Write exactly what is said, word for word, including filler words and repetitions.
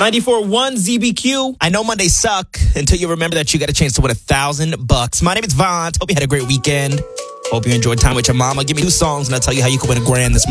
ninety-four point one Z B Q. I know Mondays suck until you remember that you got a chance to win a thousand bucks. My name is Vaughn. Hope you had a great weekend. Hope you enjoyed time with your mama. Give me two songs and I'll tell you how you can win a grand this morning.